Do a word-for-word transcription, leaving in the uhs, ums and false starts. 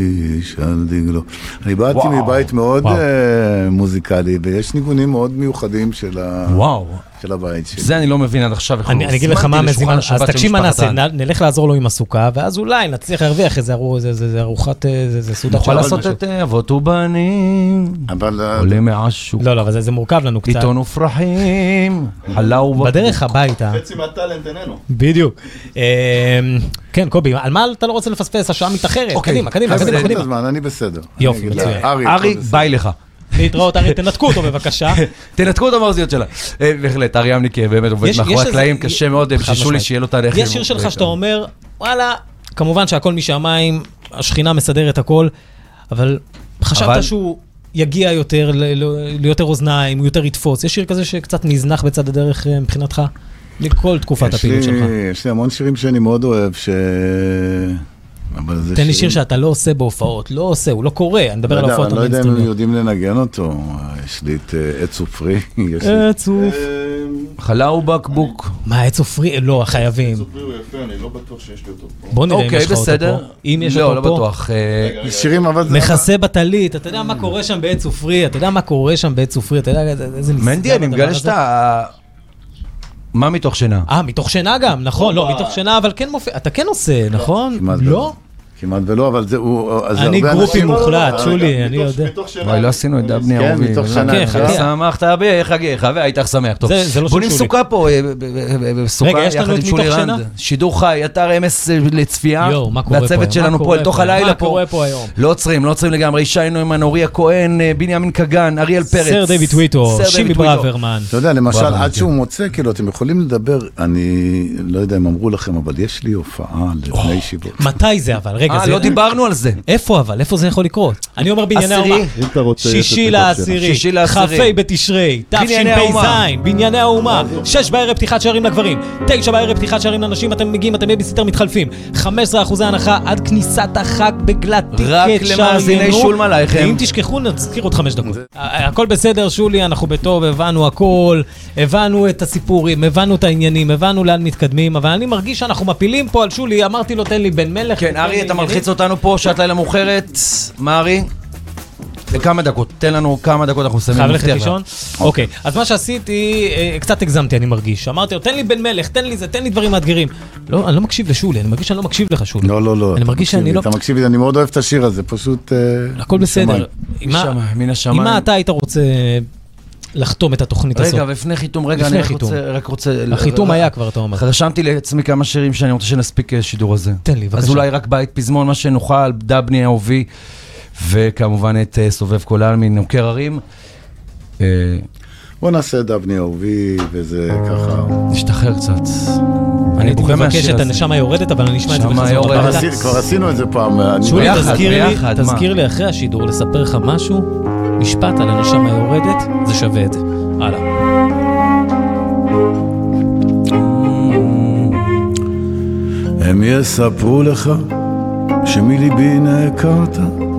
על דגלו. אני באתי מבית מאוד מוזיקלי, ויש ניגונים מאוד מיוחדים של הבית שלי. זה אני לא מבין עד עכשיו. אני אגיד לך מה מזימן, אז תקשיב מה נעשה, נלך לעזור לו עם הסוכה, ואז אולי נצליח להרוויח איזה ארוחת, איזה סעודה. נוכל לעשות את אבות ובנים, עולה מעשו. לא, לא, אבל זה מורכב לנו קצת. עיתון ופרחים, חלה ובקבוק. בדרך הביתה. חצי מהטלנט איננו. בדיוק. כן, קובי, על מה אתה לא רוצה לפספס? השעה מתאחרת. קדימה, קדימה, קדימה, קדימה. אני בסדר. יופי, מצוין. ארי, ביי לך. להתראות, ארי, תנתקו אותו בבקשה. תנתקו אותו מהאוזניות שלה. בהחלט, ארי אמניק באמת עובד מאחורי הקלעים, קשה מאוד, בששו לי שיהיה לו את הדרך. יש שיר שלך שאתה אומר, וואלה, כמובן שהכל משמיים, השכינה מסדרת הכל, אבל חשבת שהוא יגיע יותר, ליותר אוזניים, הוא יותר יתפוס. יש שיר כזה שקצת נזנח בצד הדרך מבחינתך? לכל תקופת הפעילות שלך. יש לי המון שירים שאני מאוד אוהב, ש... תן לי שיר שאתה לא עושה בהופעות, לא עושה, הוא לא קורא, אני מדבר על ההופעות. אני לא יודע אם הם יודעים לנגן אותו, יש לי את עץ ופרי. עץ ופרי. חלה ובקבוק. מה, עץ ופרי? לא, חייבים. עץ ופרי הוא יפה, אני לא בטוח שיש לי אותו פה. בוא נראה אם יש לך אותו פה. אם יש אותו פה. לא, לא בטוח. שירים אבל... מכסה בטלית, אתה יודע מה קורה שם בעץ ופרי, אתה יודע מה קורה שם בעץ ופרי, אתה יודע איזה ניסה. מנדי, אני מגלה שאתה... מה מתוך שינה? אה, מתוך שינה גם, נכון, לא, מתוך שינה, אבל כן מופיע, אתה כן עושה, נכון? לא? כמעט ולא, אבל זה הוא... אני גרופי מוחלט, שולי, אני יודע. וואי, לא עשינו את דבני אהובי. כן, מתוך שינה. שמחת בחגיך, והייתך שמח. טוב, בונים סוכה פה, סוכה יחד עם שולי רנד. שידור חי, אתר אמס לצפייה, והצוות שלנו פה אל תוך הלילה פה. לא עוצרים, לא עוצרים לגמרי. ישי נוימן, אוריה כהן, בנימין קגן, אריאל פרץ. סר דיוויד טוויטו, שימי בראברמן. אתה יודע, למשל, עד שהוא מוצא, כאילו, אתם יכולים לדבר, אני לא יודע אם אמרו לכם, אבל יש לי הופעה לפני ישיבות. מתי זה אבל? רגע, אה, לא דיברנו על זה. איפה אבל? איפה זה יכול לקרות? אני אומר בענייני האומה. שישי לעשירי, חפי בתשרי, תשפ"ז, בענייני האומה, שש בערב פתיחת שערים לגברים, תשע בערב פתיחת שערים לנשים, אתם מגיעים, אתם בייביסיטר מתחלפים, חמישה עשר אחוז הנחה עד כניסת החג בגלת טיקט רק למאזיני שולם עלייכם. אם תשכחו, נזכיר עוד חמש דקות. הכל בסדר, שולי, אנחנו בטוב, הבנו הכל, הבנו את הסיפורים, הבנו את העניינים, הבנו לאן מתקדמים, אבל אני מרגיש שאנחנו מפילים פה על שולי, אמרתי לו, תן לי בן מלך. כן, ארי, אתה מלחיץ אותנו פה, שעת לילה מאוחרת. מה, ארי? לכמה דקות, תן לנו כמה דקות, אנחנו שמים. חייב ללכת לישון? אוקיי, אז מה שעשיתי, קצת הגזמתי, אני מרגיש. אמרתי לו, תן לי בן מלך, תן לי זה, תן לי דברים מאתגרים. לא, אני לא מקשיב לשולי, אני מרגיש שאני לא מקשיב לך, שולי. לא, לא, לא. אני מרגיש שאני לא... אתה מקשיב לי, אני מאוד אוהב את השיר הזה, פשוט... הכל בסדר. מן השמיים. עם מה אתה היית רוצה לחתום את התוכנית הזאת? רגע, ולפני חיתום, רגע, אני רק רוצה... החיתום היה כבר, אתה אומר. רשמתי לעצמי כמה שירים שאני רוצה שנספיק שידור הזה. תן לי, בבקשה. אז אולי רק בית פזמון, מה שנוכל, דבני אהובי, וכמובן את סובב כל העלמין, נוקר הרים. בוא נעשה דבני אהובי, וזה ככה... נשתחרר קצת. אני הייתי מבקש את הנשמה יורדת, אבל אני נשמע את זה בחזור. כבר עשינו את זה פעם. שולי, תזכיר לי אחרי השידור לספר לך משהו, משפט על הנשמה יורדת, זה שווה את זה. הלאה. הם יספרו לך שמליבי נעקרת,